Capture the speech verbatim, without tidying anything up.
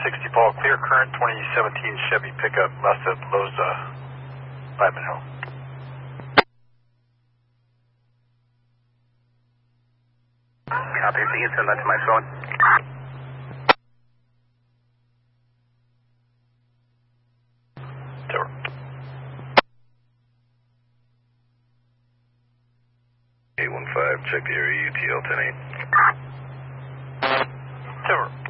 sixty Paul, clear current twenty seventeen Chevy pickup west of Loza, Lyman Hill. Copy, if you can send that to my phone. Tower. eight one five, check the area, U T L ten eight. Tower.